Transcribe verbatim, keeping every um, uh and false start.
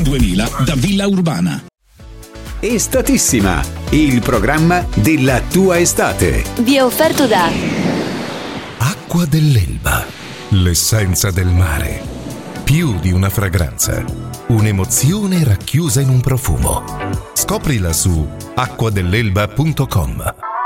duemila da Villa Urbana. Estatissima, il programma della tua estate. Vi è offerto da Acqua dell'Elba, l'essenza del mare. Più di una fragranza, un'emozione racchiusa in un profumo. Scoprila su acqua dell'elba punto com.